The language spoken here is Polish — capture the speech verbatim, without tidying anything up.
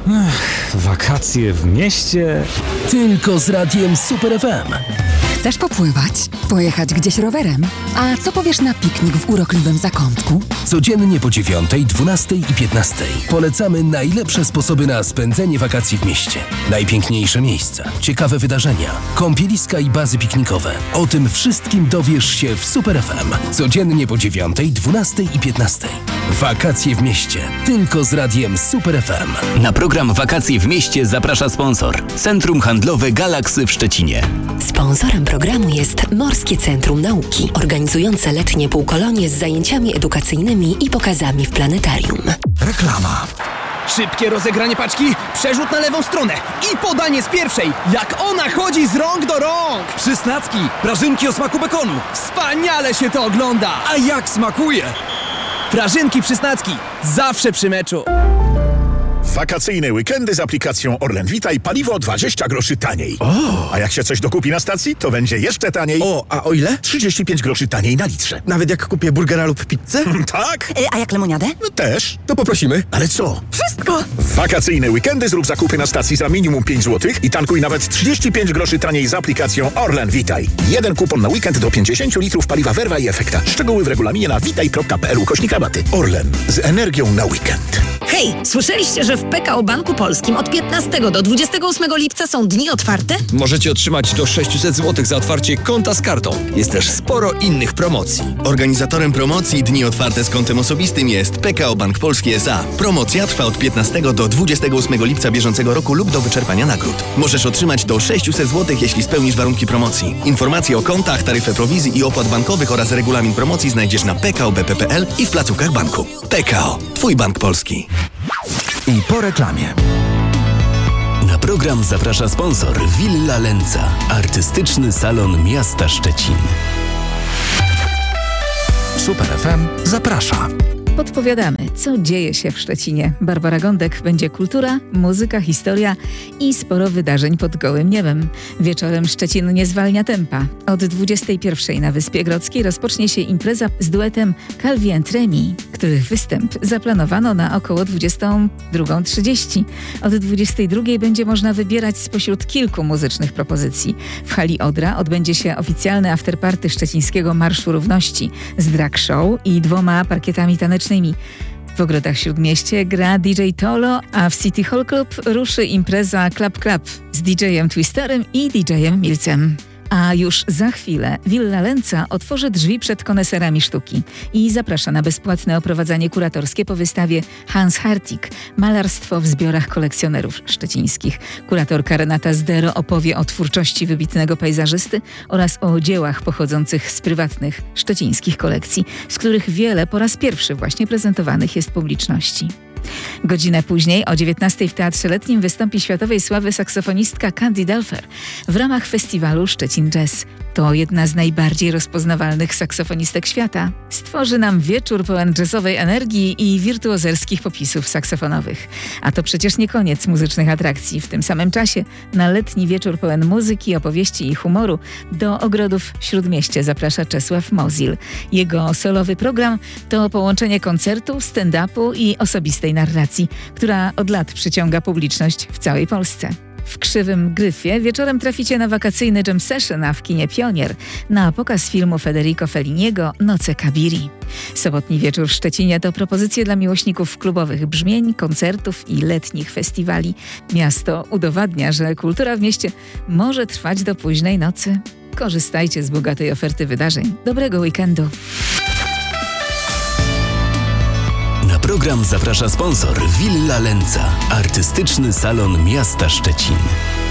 Ech, wakacje w mieście. Tylko z radiem Super F M. Chcesz popływać? Pojechać gdzieś rowerem? A co powiesz na piknik w urokliwym zakątku? Codziennie po dziewiątej, dwunastej i piętnastej polecamy najlepsze sposoby na spędzenie wakacji w mieście. Najpiękniejsze miejsca, ciekawe wydarzenia, kąpieliska i bazy piknikowe. O tym wszystkim dowiesz się w Super F M. Codziennie po dziewiątej, dwunastej i piętnastej. Wakacje w mieście. Tylko z radiem Super F M. Na program Wakacje w mieście zaprasza sponsor. Centrum Handlowe Galaksy w Szczecinie. Sponsorem programu jest Morskie Centrum Nauki, organizujące letnie półkolonie z zajęciami edukacyjnymi i pokazami w planetarium. Reklama. Szybkie rozegranie paczki, przerzut na lewą stronę i podanie z pierwszej. Jak ona chodzi z rąk do rąk. Przysnacki, prażynki o smaku bekonu. Wspaniale się to ogląda. A jak smakuje? Prażynki Przysnacki, zawsze przy meczu. Wakacyjne weekendy z aplikacją Orlen Witaj, paliwo dwadzieścia groszy taniej. O! A jak się coś dokupi na stacji, to będzie jeszcze taniej. O, a o ile? trzydzieści pięć groszy taniej na litrze. Nawet jak kupię burgera lub pizzę? Tak? Y, a jak lemoniadę? No też. To poprosimy. Ale co? Wszystko! W wakacyjne weekendy zrób zakupy na stacji za minimum pięć złotych i tankuj nawet trzydzieści pięć groszy taniej z aplikacją Orlen Witaj. Jeden kupon na weekend do pięćdziesiąt litrów paliwa Verva i Efekta. Szczegóły w regulaminie na witaj kropka p l ukośnik rabaty. Orlen. Z energią na weekend. Hej, słyszeliście, że w P K O Banku Polskim od piętnastego do dwudziestego ósmego lipca są dni otwarte? Możecie otrzymać do sześćset złotych za otwarcie konta z kartą. Jest też sporo innych promocji. Organizatorem promocji Dni Otwarte z kontem osobistym jest P K O Bank Polski S A. Promocja trwa od piętnastego do dwudziestego ósmego lipca bieżącego roku lub do wyczerpania nagród. Możesz otrzymać do sześćset złotych, jeśli spełnisz warunki promocji. Informacje o kontach, taryfę prowizji i opłat bankowych oraz regulamin promocji znajdziesz na p k o b p kropka p l i w placówkach banku. P K O. Twój bank polski. I po reklamie. Na program zaprasza sponsor Villa Lenca, artystyczny salon miasta Szczecin. Super F M zaprasza. Podpowiadamy, co dzieje się w Szczecinie. Barbara Gądek, będzie kultura, muzyka, historia i sporo wydarzeń pod gołym niebem. Wieczorem Szczecin nie zwalnia tempa. Od dwudziestej pierwszej na Wyspie Grodzkiej rozpocznie się impreza z duetem Calvi and Remi, których występ zaplanowano na około dwudziestą drugą trzydzieści. Od dwudziestej drugiej będzie można wybierać spośród kilku muzycznych propozycji. W hali Odra odbędzie się oficjalne afterparty szczecińskiego Marszu Równości z drag show i dwoma parkietami tanecznymi. W Ogrodach Śródmieście gra D J Tolo, a w City Hall Club ruszy impreza Club Club z D J-em Twisterem i D J-em Milcem. A już za chwilę Villa Lenca otworzy drzwi przed koneserami sztuki i zaprasza na bezpłatne oprowadzanie kuratorskie po wystawie Hans Hartig – Malarstwo w zbiorach kolekcjonerów szczecińskich. Kuratorka Renata Zdero opowie o twórczości wybitnego pejzażysty oraz o dziełach pochodzących z prywatnych szczecińskich kolekcji, z których wiele po raz pierwszy właśnie prezentowanych jest publiczności. Godzinę później o dziewiętnastej w Teatrze Letnim wystąpi światowej sławy saksofonistka Candy Dulfer w ramach festiwalu Szczecin Jazz. To jedna z najbardziej rozpoznawalnych saksofonistek świata. Stworzy nam wieczór pełen jazzowej energii i wirtuozerskich popisów saksofonowych. A to przecież nie koniec muzycznych atrakcji. W tym samym czasie na letni wieczór pełen muzyki, opowieści i humoru do Ogrodów Śródmieście zaprasza Czesław Mozil. Jego solowy program to połączenie koncertu, stand-upu i osobistej narracji, która od lat przyciąga publiczność w całej Polsce. W Krzywym Gryfie wieczorem traficie na wakacyjny jam session, a w kinie Pionier na pokaz filmu Federico Felliniego Noce Kabiri. Sobotni wieczór w Szczecinie to propozycje dla miłośników klubowych brzmień, koncertów i letnich festiwali. Miasto udowadnia, że kultura w mieście może trwać do późnej nocy. Korzystajcie z bogatej oferty wydarzeń. Dobrego weekendu. Na program zaprasza sponsor Villa Lenca, artystyczny salon miasta Szczecin.